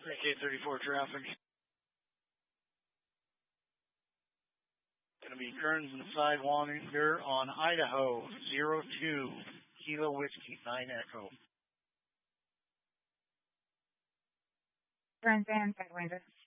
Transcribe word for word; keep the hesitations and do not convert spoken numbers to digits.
K thirty-four traffic. Going to be Kearns and Sidewinder on Idaho, zero two, Kilo Whiskey, nine Echo. Kearns and Sidewinder.